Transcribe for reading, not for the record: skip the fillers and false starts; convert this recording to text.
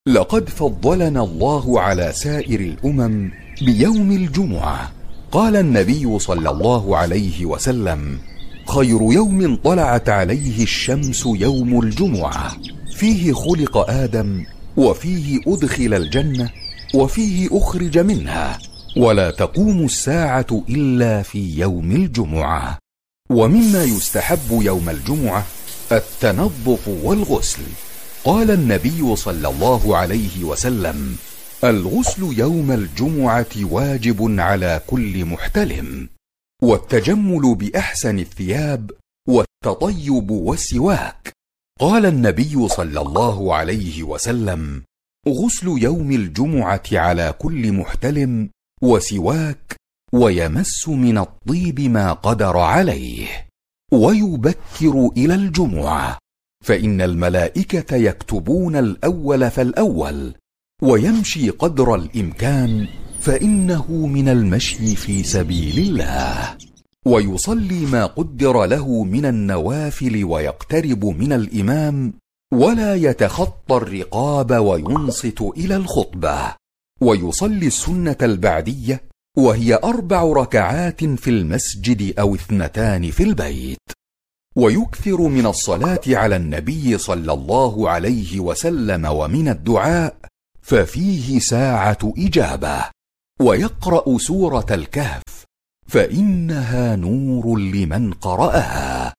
لقد فضلنا الله على سائر الأمم بيوم الجمعة. قال النبي صلى الله عليه وسلم: خير يوم طلعت عليه الشمس يوم الجمعة، فيه خلق آدم، وفيه أدخل الجنة، وفيه أخرج منها، ولا تقوم الساعة إلا في يوم الجمعة. ومما يستحب يوم الجمعة التنظف والغسل. قال النبي صلى الله عليه وسلم: الغسل يوم الجمعة واجب على كل محتلم، والتجمل بأحسن الثياب، والتطيب والسواك. قال النبي صلى الله عليه وسلم: غسل يوم الجمعة على كل محتلم، وسواك، ويمس من الطيب ما قدر عليه، ويبكر إلى الجمعة، فإن الملائكة يكتبون الأول فالأول، ويمشي قدر الإمكان، فإنه من المشي في سبيل الله، ويصلي ما قدر له من النوافل، ويقترب من الإمام، ولا يتخطى الرقاب، وينصت إلى الخطبة، ويصلي السنة البعدية، وهي 4 ركعات في المسجد أو 2 في البيت. ويكثر من الصلاة على النبي صلى الله عليه وسلم ومن الدعاء، ففيه ساعة إجابة. ويقرأ سورة الكهف، فإنها نور لمن قرأها.